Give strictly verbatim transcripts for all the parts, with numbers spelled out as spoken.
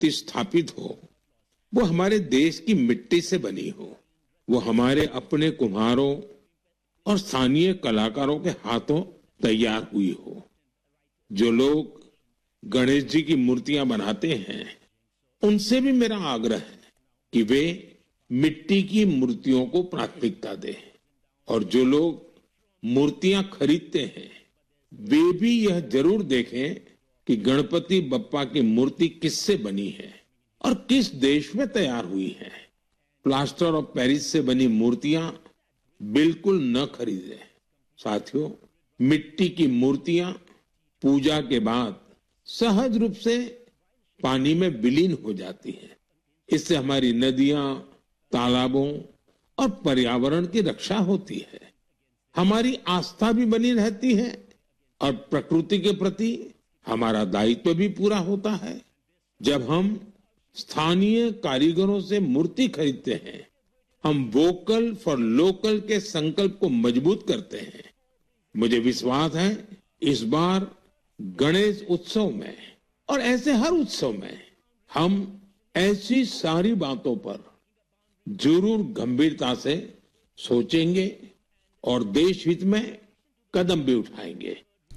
स्थापित हो वो हमारे देश की मिट्टी से बनी हो, वो हमारे अपने कुम्हारों और स्थानीय कलाकारों के हाथों तैयार हुई हो। जो लोग गणेश जी की मूर्तियां बनाते हैं उनसे भी मेरा आग्रह है कि वे मिट्टी की मूर्तियों को प्राथमिकता दें, और जो लोग मूर्तियां खरीदते हैं वे भी यह जरूर देखें कि गणपति बप्पा की मूर्ति किससे बनी है और किस देश में तैयार हुई है। प्लास्टर ऑफ पेरिस से बनी मूर्तियां बिल्कुल न खरीदें। साथियों, मिट्टी की मूर्तियां पूजा के बाद सहज रूप से पानी में विलीन हो जाती हैं। इससे हमारी नदियां, तालाबों और पर्यावरण की रक्षा होती है, हमारी आस्था भी बनी रहती है और प्रकृति के प्रति हमारा दायित्व भी पूरा होता है। जब हम स्थानीय कारीगरों से मूर्ति खरीदते हैं, हम वोकल फॉर लोकल के संकल्प को मजबूत करते हैं। मुझे विश्वास है इस बार गणेश उत्सव में और ऐसे हर उत्सव में हम ऐसी सारी बातों पर जरूर गंभीरता से सोचेंगे और देश हित में कदम भी उठाएंगे।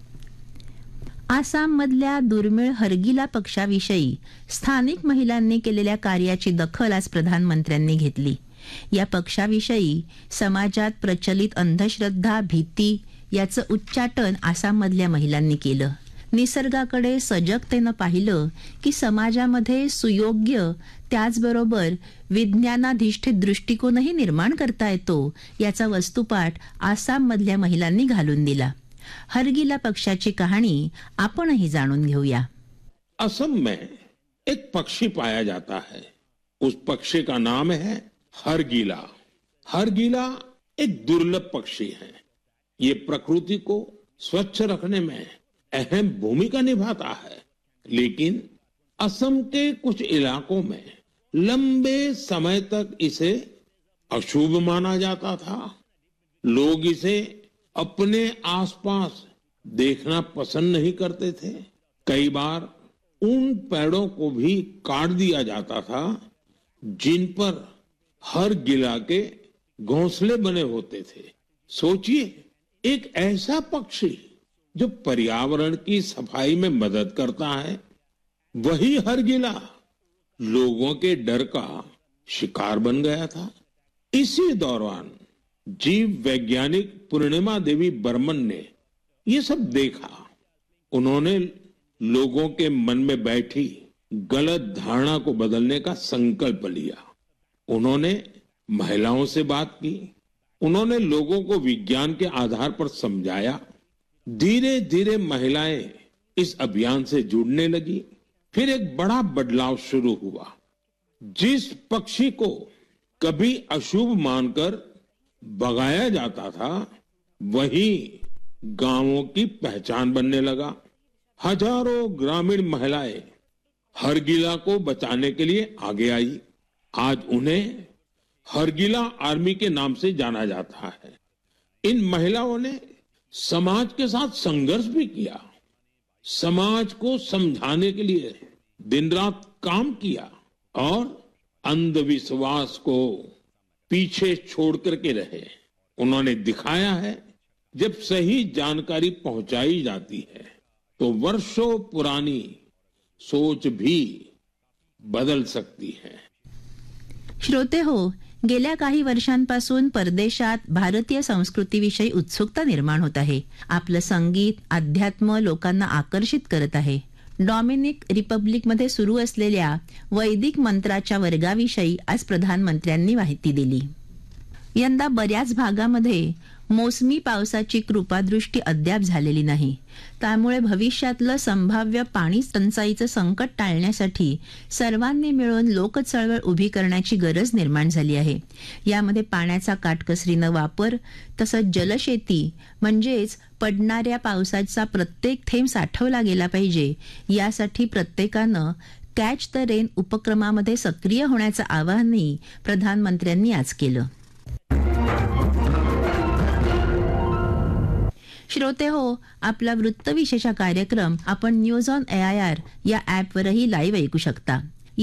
आसाम मधल्या दुर्मिळ हरगिला पक्षाविषयी स्थानिक महिलांनी केलेल्या कार्याची दखल आज प्रधानमंत्र्यांनी घेतली। या पक्षाविषयी समाजात प्रचलित अंधश्रद्धा, भीती याचं उच्चाटन आसाम मधल्या महिलांनी केलं। निसर्गाकडे सजगतेनं पाहिलं की समाजामध्ये सुयोग्य त्याचबरोबर विज्ञानाधिष्ठित दृष्टिकोनही निर्माण करता येतो याचा वस्तुपाठ आसाम मधल्या महिलांनी घालून दिला। हरगिला पक्षाची कहाणी आपणही जाणून घेऊया। असम में एक पक्षी पाया जाता है। उस पक्षी का नाम है हरगिला। हरगिला एक दुर्लभ पक्षी है। ये प्रकृति को स्वच्छ रखने में अहम भूमिका निभाता है, लेकिन असम के कुछ इलाकों में लंबे समय तक इसे अशुभ माना जाता था। लोग इसे अपने आसपास देखना पसंद नहीं करते थे। कई बार उन पेड़ों को भी काट दिया जाता था जिन पर हरगिला के घोंसले बने होते थे। सोचिए, एक ऐसा पक्षी जो पर्यावरण की सफाई में मदद करता है, वही हरगिला लोगों के डर का शिकार बन गया था। इसी दौरान जीव वैज्ञानिक पूर्णिमा देवी बर्मन ने ये सब देखा। उन्होंने लोगों के मन में बैठी गलत धारणा को बदलने का संकल्प लिया। उन्होंने महिलाओं से बात की, उन्होंने लोगों को विज्ञान के आधार पर समझाया। धीरे धीरे महिलाएं इस अभियान से जुड़ने लगी। फिर एक बड़ा बदलाव शुरू हुआ। जिस पक्षी को कभी अशुभ मानकर भगाया जाता था, वही गांवों की पहचान बनने लगा। हजारों ग्रामीण महिलाएं हरगिला को बचाने के लिए आगे आई। आज उन्हें हरगिला आर्मी के नाम से जाना जाता है। इन महिलाओं ने समाज के साथ संघर्ष भी किया, समाज को समझाने के लिए दिन रात काम किया और अंधविश्वास को पीछे छोड़ करके रहे। उन्होंने दिखाया है जब सही जानकारी पहुंचाई जाती है तो वर्षों पुरानी सोच भी बदल सकती है। श्रोते हो, गेल्या काही वर्षांपासून परदेशात भारतीय संस्कृतीविषयी उत्सुकता निर्माण होत आहे। आपलं संगीत, अध्यात्म लोकांना आकर्षित करत आहे। डॉमिनिक रिपब्लिकमध्ये सुरू असलेल्या वैदिक मंत्राच्या वर्गाविषयी आज प्रधानमंत्र्यांनी माहिती दिली। यंदा बऱ्याच भागामध्ये मोसमी पावसाची कृपादृष्टी अद्याप झालेली नाही। त्यामुळे भविष्यातलं संभाव्य पाणी टंचाईचं संकट टाळण्यासाठी सर्वांनी मिळून लोकचळवळ उभी करण्याची गरज निर्माण झाली आहे। यामध्ये पाण्याचा काटकसरीने वापर तसंच जलशेती म्हणजेच पडणाऱ्या पावसाचा प्रत्येक थेंब साठवला गेला पाहिजे, यासाठी प्रत्येकानं कॅच द रेन उपक्रमामध्ये सक्रिय होण्याचं आवाहनही प्रधानमंत्र्यांनी आज केलं। श्रोते हो, आपला वृत्तविशेष कार्यक्रम आपण news on A I R या ॲपवरही लाईव्ह ऐकू शकता।